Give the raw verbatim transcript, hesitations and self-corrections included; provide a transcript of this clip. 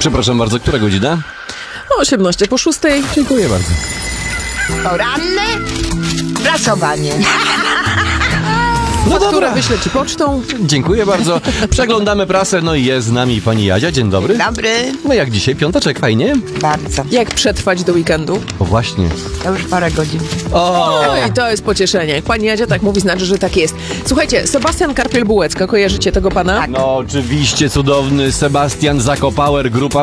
Przepraszam bardzo, która godzina? osiemnaście po szóstej. Dziękuję bardzo. Poranne prasowanie. No Która dobra. wyślę ci pocztą. Dziękuję bardzo. Przeglądamy prasę, no i jest z nami pani Jadzia. Dzień dobry. Dobry. No jak dzisiaj? Piąteczek, fajnie? Bardzo. Jak przetrwać do weekendu? O właśnie. To już parę godzin. O! No i to jest pocieszenie. Jak pani Jadzia tak mówi, znaczy, że tak jest. Słuchajcie, Sebastian Karpiel-Bułecka, kojarzycie tego pana? Tak. No oczywiście, cudowny Sebastian Zakopauer, grupa